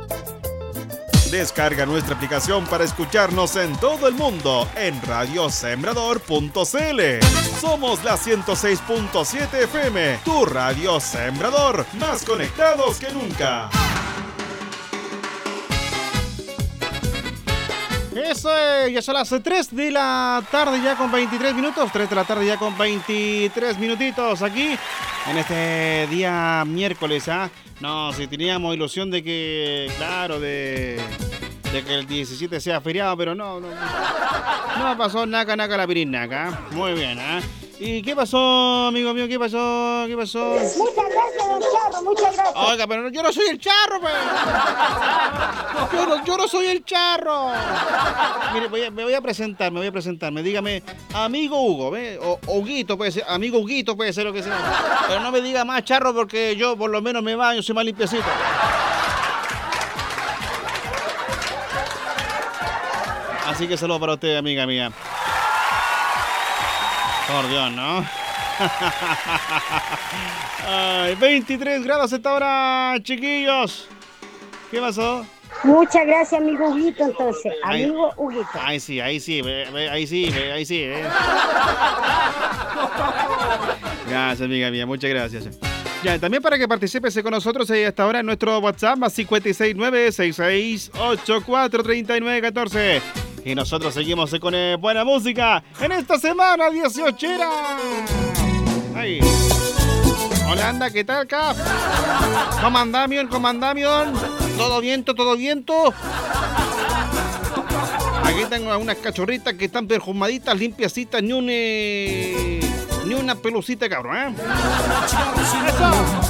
Descarga nuestra aplicación para escucharnos en todo el mundo en radiosembrador.cl. Somos la 106.7 FM, tu radio Sembrador, más conectados que nunca. Eso es, ya son las 3 de la tarde ya con 23 minutos, 3 de la tarde ya con 23 minutitos aquí en este día miércoles, ¿ah? No, si teníamos ilusión de que, claro, de que el 17 sea feriado, pero no pasó naca la pirinaca. Muy bien, ¿ah? ¿Y qué pasó, amigo mío? ¿Qué pasó? Muchas gracias, don Charro, muchas gracias. Oiga, pero yo no soy el charro, pues. Yo no soy el charro. Mire, me voy a presentar. Dígame, amigo Hugo, ¿ve? O Huguito puede ser, amigo Huguito puede ser lo que sea. Pero no me diga más charro porque yo por lo menos me baño, soy más limpiecito. Así que saludo para usted, amiga mía. Por Dios, ¿no? Ay, 23 grados esta hora, chiquillos. ¿Qué pasó? Muchas gracias, amigo Huguito, entonces. Amigo Huguito. Ahí sí. Ahí sí. Gracias, amiga mía. Muchas gracias. Ya, también para que participes con nosotros hasta ahora en nuestro WhatsApp, más 569-6684-3914. Y nosotros seguimos con buena música en esta semana 18era. Ahí. Holanda, ¿qué tal, Cap? Comandamion. Todo viento. Aquí tengo unas cachorritas que están perfumaditas, limpiacitas, ni una pelucita, cabrón, ¿eh? ¡Eso!